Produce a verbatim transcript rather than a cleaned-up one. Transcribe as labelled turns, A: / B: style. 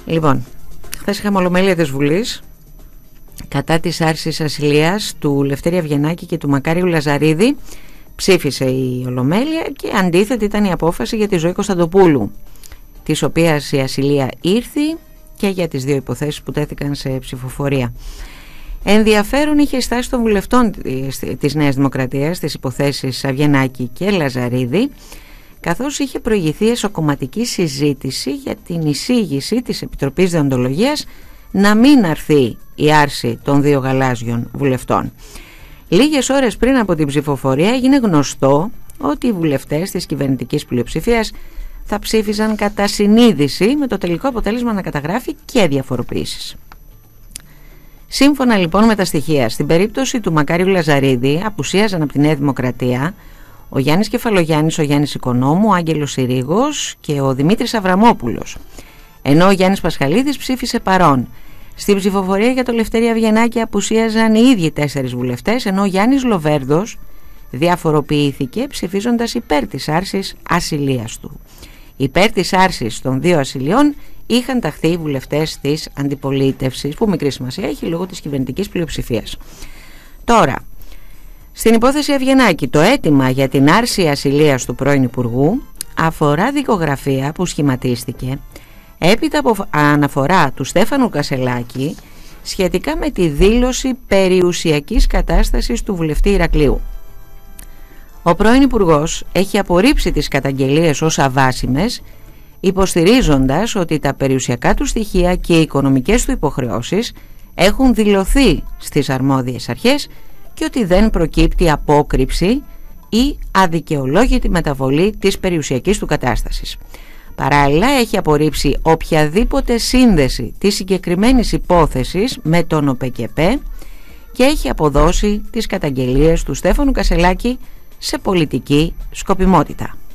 A: Λοιπόν, χθες είχαμε ολομέλεια της Βουλής κατά της άρσης ασυλίας του Λευτέρη Αυγενάκη και του Μακάριου Λαζαρίδη. Ψήφισε η ολομέλεια και αντίθετη ήταν η απόφαση για τη Ζωή Κωνσταντοπούλου, της οποίας η ασυλία ήρθε, και για τις δύο υποθέσεις που τέθηκαν σε ψηφοφορία. Ενδιαφέρον είχε η στάση των βουλευτών της Νέας Δημοκρατίας στις υποθέσεις Αυγενάκη και Λαζαρίδη, καθώς είχε προηγηθεί εσωκομματική συζήτηση για την εισήγηση της Επιτροπής Δεοντολογίας να μην αρθεί η άρση των δύο γαλάζιων βουλευτών. Λίγες ώρες πριν από την ψηφοφορία έγινε γνωστό ότι οι βουλευτές της κυβερνητικής πλειοψηφίας θα ψήφιζαν κατά συνείδηση, με το τελικό αποτέλεσμα να καταγράφει και διαφοροποιήσεις. Σύμφωνα λοιπόν με τα στοιχεία, στην περίπτωση του Μακάριου Λαζαρίδη απουσίαζαν από τη Νέα Δημοκρατία ο Γιάννης Κεφαλογιάννης, ο Γιάννης Οικονόμου, ο Άγγελος Συρίγος και ο Δημήτρης Αβραμόπουλος, ενώ ο Γιάννης Πασχαλίδης ψήφισε παρών. Στην ψηφοφορία για το Λευτέρη Αυγενάκη απουσίαζαν οι ίδιοι τέσσερις βουλευτές, ενώ ο Γιάννης Λοβέρδος διαφοροποιήθηκε ψηφίζοντας υπέρ της άρσης ασυλίας του. Υπέρ της άρσης των δύο ασυλιών είχαν ταχθεί οι βουλευτές της αντιπολίτευσης, που μικρή σημασία έχει λόγω της κυβερνητικής πλειοψηφίας. Τώρα, στην υπόθεση Αυγενάκη, το αίτημα για την άρση ασυλίας του πρώην Υπουργού αφορά δικογραφία που σχηματίστηκε έπειτα από αναφορά του Στέφανου Κασελάκη σχετικά με τη δήλωση περιουσιακής κατάστασης του βουλευτή Ηρακλείου. Ο πρώην Υπουργός έχει απορρίψει τις καταγγελίες ως αβάσιμες, υποστηρίζοντας ότι τα περιουσιακά του στοιχεία και οι οικονομικές του υποχρεώσεις έχουν δηλωθεί στις αρμόδιες αρχές και ότι δεν προκύπτει απόκρυψη ή αδικαιολόγητη μεταβολή της περιουσιακής του κατάστασης. Παράλληλα, έχει απορρίψει οποιαδήποτε σύνδεση της συγκεκριμένης υπόθεσης με τον ΟΠΕΚΕΠΕ και έχει αποδώσει τις καταγγελίες του Στέφανου Κασελάκη σε πολιτική σκοπιμότητα.